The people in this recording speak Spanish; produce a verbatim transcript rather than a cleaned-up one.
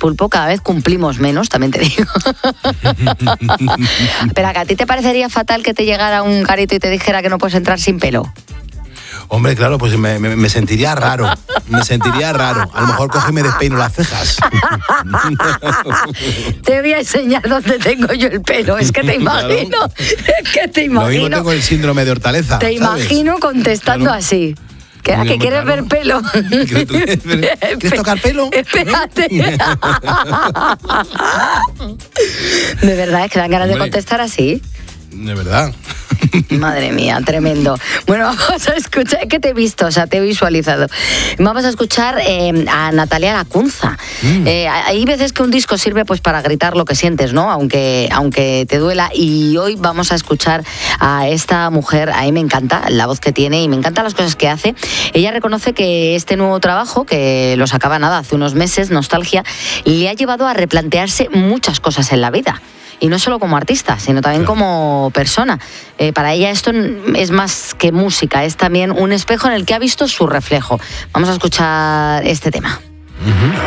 Pulpo, cada vez cumplimos menos, también te digo. Pero ¿a ti te parecería fatal que te llegara un garito y te dijera que no puedes entrar sin pelo? Hombre, claro, pues me, me, me sentiría raro, me sentiría raro. A lo mejor coge y me despeino las cejas. Te voy a enseñar dónde tengo yo el pelo, es que te imagino, claro. es que te imagino. Lo mismo tengo el síndrome de Hortaleza, Te ¿sabes? imagino contestando claro. así. ¿Que, ¿A que quieres claro. ver pelo? ¿Quieres tocar pelo? Espérate. De verdad, es que dan ganas Hombre. de contestar así. De verdad. Madre mía, tremendo. Bueno, vamos a escuchar, que te he visto, o sea, te he visualizado. Vamos a escuchar eh, a Natalia Lacunza. Mm. Eh, hay veces que un disco sirve pues para gritar lo que sientes, ¿no? Aunque, aunque te duela. Y hoy vamos a escuchar a esta mujer, a mí me encanta la voz que tiene y me encantan las cosas que hace. Ella reconoce que este nuevo trabajo, que lo sacaba nada hace unos meses, Nostalgia, le ha llevado a replantearse muchas cosas en la vida. Y no solo como artista, sino también claro. como persona. Eh, para ella esto es más que música, es también un espejo en el que ha visto su reflejo. Vamos a escuchar este tema. Uh-huh.